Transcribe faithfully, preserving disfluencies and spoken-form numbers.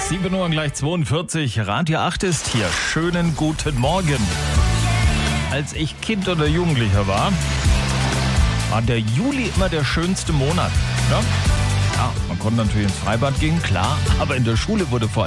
sieben Uhr und gleich zweiundvierzig. Radio acht ist hier. Schönen guten Morgen. Als ich Kind oder Jugendlicher war, war der Juli immer der schönste Monat. Ja? Ja, man konnte natürlich ins Freibad gehen, klar, aber in der Schule wurde vor